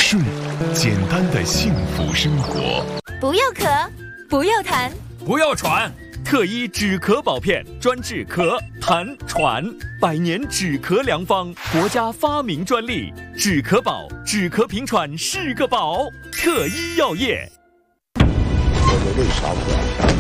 睡，简单的幸福生活。 不要咳，不要痰， 不要喘。特医止咳宝片，专治咳、痰、喘，100年止咳良方，国家发明专利。止咳宝，止咳平喘是个宝。特医药业。 我为啥不